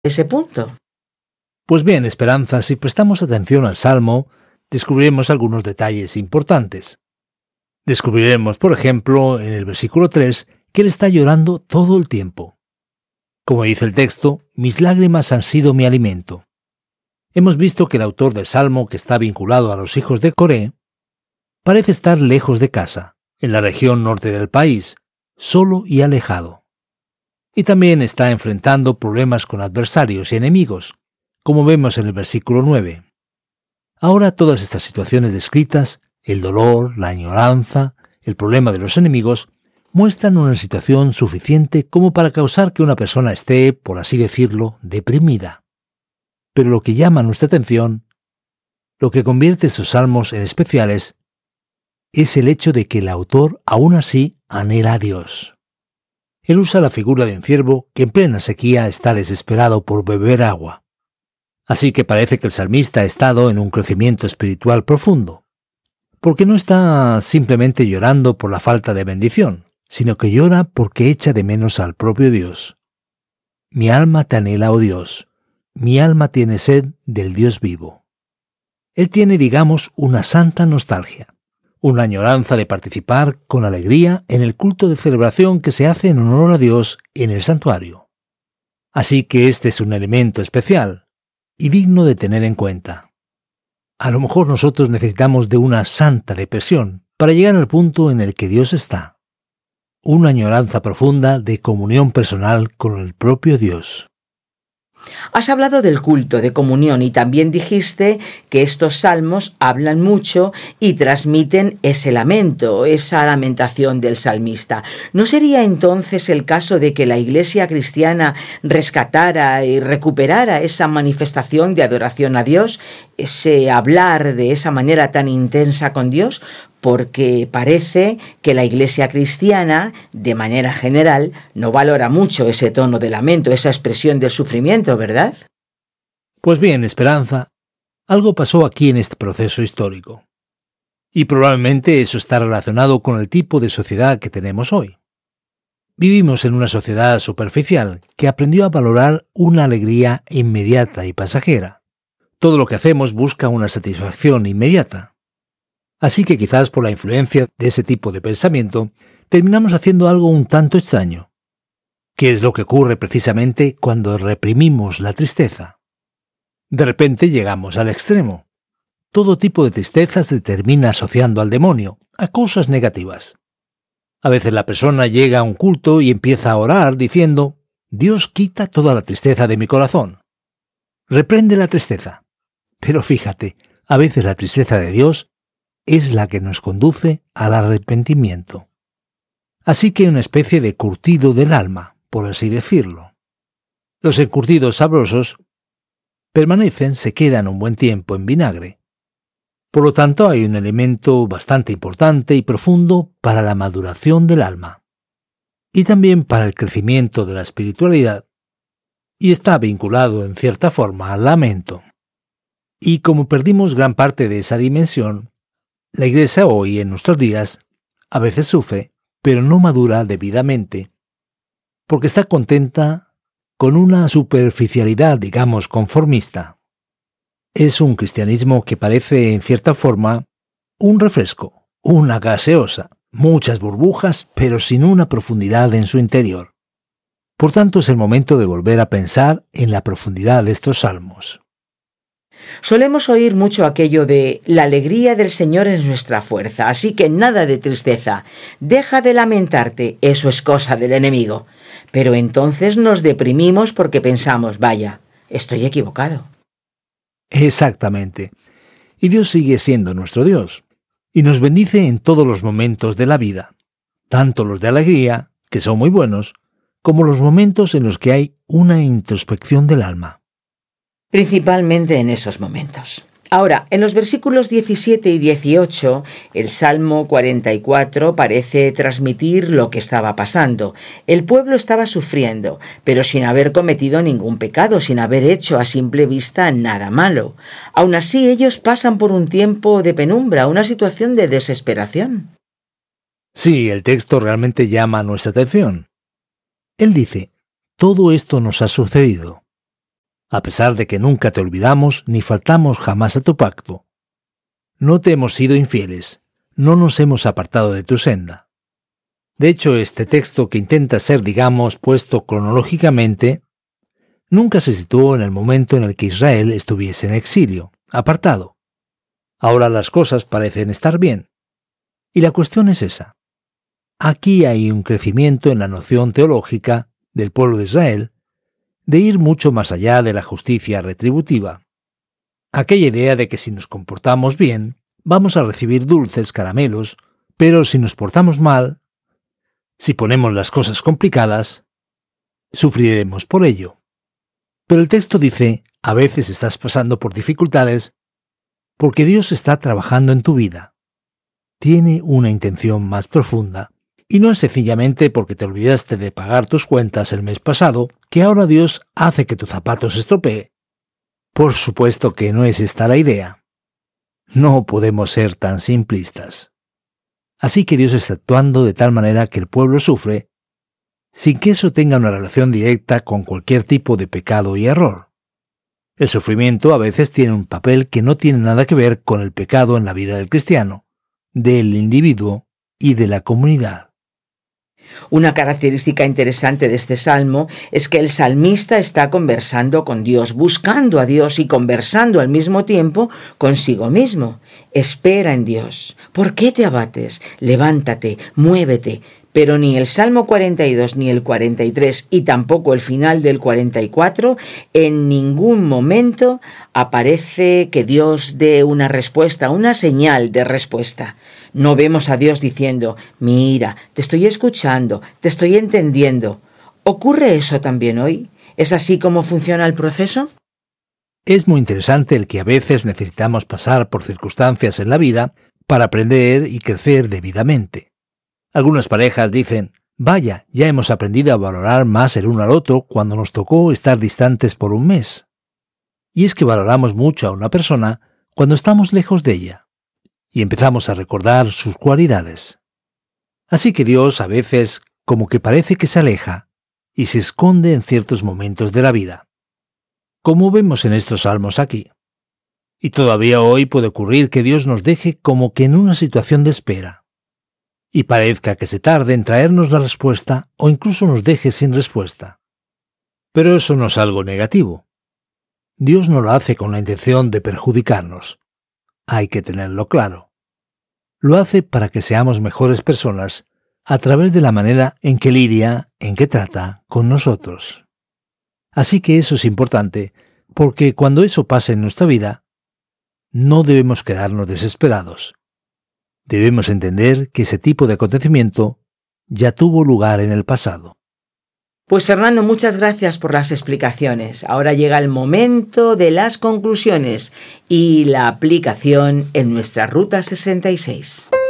ese punto? Pues bien, Esperanza, si prestamos atención al Salmo, descubriremos algunos detalles importantes. Descubriremos, por ejemplo, en el versículo 3, que él está llorando todo el tiempo. Como dice el texto, mis lágrimas han sido mi alimento. Hemos visto que el autor del Salmo, que está vinculado a los hijos de Coré, parece estar lejos de casa, en la región norte del país, solo y alejado. Y también está enfrentando problemas con adversarios y enemigos, como vemos en el versículo 9. Ahora todas estas situaciones descritas, el dolor, la añoranza, el problema de los enemigos, muestran una situación suficiente como para causar que una persona esté, por así decirlo, deprimida. Pero lo que llama nuestra atención, lo que convierte estos salmos en especiales, es el hecho de que el autor aún así anhela a Dios. Él usa la figura de un ciervo que en plena sequía está desesperado por beber agua. Así que parece que el salmista ha estado en un crecimiento espiritual profundo, porque no está simplemente llorando por la falta de bendición, sino que llora porque echa de menos al propio Dios. Mi alma te anhela, oh Dios, mi alma tiene sed del Dios vivo. Él tiene, digamos, una santa nostalgia, una añoranza de participar con alegría en el culto de celebración que se hace en honor a Dios en el santuario. Así que este es un elemento especial y digno de tener en cuenta. A lo mejor nosotros necesitamos de una santa depresión para llegar al punto en el que Dios está. Una añoranza profunda de comunión personal con el propio Dios. Has hablado del culto de comunión y también dijiste que estos salmos hablan mucho y transmiten ese lamento, esa lamentación del salmista. ¿No sería entonces el caso de que la Iglesia cristiana rescatara y recuperara esa manifestación de adoración a Dios, ese hablar de esa manera tan intensa con Dios? Porque parece que la Iglesia cristiana, de manera general, no valora mucho ese tono de lamento, esa expresión del sufrimiento, ¿verdad? Pues bien, Esperanza, algo pasó aquí en este proceso histórico. Y probablemente eso está relacionado con el tipo de sociedad que tenemos hoy. Vivimos en una sociedad superficial que aprendió a valorar una alegría inmediata y pasajera. Todo lo que hacemos busca una satisfacción inmediata. Así que quizás por la influencia de ese tipo de pensamiento, terminamos haciendo algo un tanto extraño. ¿Qué es lo que ocurre precisamente cuando reprimimos la tristeza? De repente llegamos al extremo. Todo tipo de tristeza se termina asociando al demonio, a cosas negativas. A veces la persona llega a un culto y empieza a orar diciendo: Dios quita toda la tristeza de mi corazón. Reprende la tristeza. Pero fíjate, a veces la tristeza de Dios es la que nos conduce al arrepentimiento. Así que una especie de curtido del alma, por así decirlo. Los encurtidos sabrosos permanecen, se quedan un buen tiempo en vinagre. Por lo tanto, hay un elemento bastante importante y profundo para la maduración del alma, y también para el crecimiento de la espiritualidad, y está vinculado en cierta forma al lamento. Y como perdimos gran parte de esa dimensión, la Iglesia hoy, en nuestros días, a veces sufre, pero no madura debidamente, porque está contenta con una superficialidad, digamos, conformista. Es un cristianismo que parece, en cierta forma, un refresco, una gaseosa, muchas burbujas, pero sin una profundidad en su interior. Por tanto, es el momento de volver a pensar en la profundidad de estos salmos. Solemos oír mucho aquello de la alegría del Señor es nuestra fuerza, así que nada de tristeza. Deja de lamentarte, eso es cosa del enemigo. Pero entonces nos deprimimos porque pensamos, vaya, estoy equivocado. Exactamente. Y Dios sigue siendo nuestro Dios, y nos bendice en todos los momentos de la vida, tanto los de alegría, que son muy buenos, como los momentos en los que hay una introspección del alma. Principalmente en esos momentos. Ahora, en los versículos 17 y 18, el Salmo 44 parece transmitir lo que estaba pasando. El pueblo estaba sufriendo, pero sin haber cometido ningún pecado, sin haber hecho a simple vista nada malo. Aún así, ellos pasan por un tiempo de penumbra, una situación de desesperación. Sí, el texto realmente llama nuestra atención. Él dice: todo esto nos ha sucedido. a pesar de que nunca te olvidamos ni faltamos jamás a tu pacto. No te hemos sido infieles, no nos hemos apartado de tu senda. De hecho, este texto, que intenta ser, digamos, puesto cronológicamente, nunca se situó en el momento en el que Israel estuviese en exilio, apartado. Ahora las cosas parecen estar bien. Y la cuestión es esa. Aquí hay un crecimiento en la noción teológica del pueblo de Israel de ir mucho más allá de la justicia retributiva. Aquella idea de que si nos comportamos bien, vamos a recibir dulces caramelos, pero si nos portamos mal, si ponemos las cosas complicadas, sufriremos por ello. Pero el texto dice, a veces estás pasando por dificultades porque Dios está trabajando en tu vida. Tiene una intención más profunda, y no es sencillamente porque te olvidaste de pagar tus cuentas el mes pasado que ahora Dios hace que tu zapato se estropee. Por supuesto que no es esta la idea. No podemos ser tan simplistas. Así que Dios está actuando de tal manera que el pueblo sufre, sin que eso tenga una relación directa con cualquier tipo de pecado y error. El sufrimiento a veces tiene un papel que no tiene nada que ver con el pecado en la vida del cristiano, del individuo y de la comunidad. Una característica interesante de este salmo es que el salmista está conversando con Dios, buscando a Dios y conversando al mismo tiempo consigo mismo. Espera en Dios. ¿Por qué te abates? Levántate, muévete. Pero ni el Salmo 42 ni el 43 y tampoco el final del 44 en ningún momento aparece que Dios dé una respuesta, una señal de respuesta. No vemos a Dios diciendo, mira, te estoy escuchando, te estoy entendiendo. ¿Ocurre eso también hoy? ¿Es así como funciona el proceso? Es muy interesante el que a veces necesitamos pasar por circunstancias en la vida para aprender y crecer debidamente. Algunas parejas dicen, vaya, ya hemos aprendido a valorar más el uno al otro cuando nos tocó estar distantes por un mes. Y es que valoramos mucho a una persona cuando estamos lejos de ella, y empezamos a recordar sus cualidades. Así que Dios a veces como que parece que se aleja y se esconde en ciertos momentos de la vida, como vemos en estos salmos aquí. Y todavía hoy puede ocurrir que Dios nos deje como que en una situación de espera, y parezca que se tarde en traernos la respuesta o incluso nos deje sin respuesta. Pero eso no es algo negativo. Dios no lo hace con la intención de perjudicarnos. Hay que tenerlo claro. Lo hace para que seamos mejores personas a través de la manera en que lidia, en que trata con nosotros. Así que eso es importante, porque cuando eso pase en nuestra vida, no debemos quedarnos desesperados. Debemos entender que ese tipo de acontecimiento ya tuvo lugar en el pasado. Pues Fernando, muchas gracias por las explicaciones. Ahora llega el momento de las conclusiones y la aplicación en nuestra Ruta 66.